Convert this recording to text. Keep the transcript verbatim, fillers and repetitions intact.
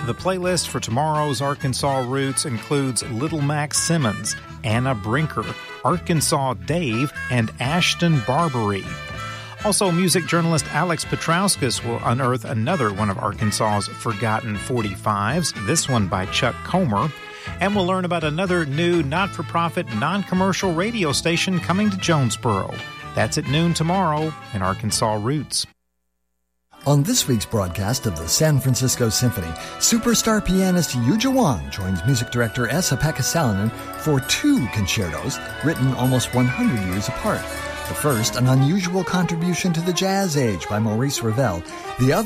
The playlist for tomorrow's Arkansas Roots includes Little Max Simmons, Anna Brinker, Arkansas Dave, and Ashton Barbary. Also, music journalist Alex Petrauskas will unearth another one of Arkansas's forgotten forty-fives, this one by Chuck Comer. And we'll learn about another new not-for-profit, non-commercial radio station coming to Jonesboro. That's at noon tomorrow in Arkansas Roots. On this week's broadcast of the San Francisco Symphony, superstar pianist Yuja Wang joins music director Esa-Pekka Salonen for two concertos written almost one hundred years apart. The first, an unusual contribution to the jazz age by Maurice Ravel. The other,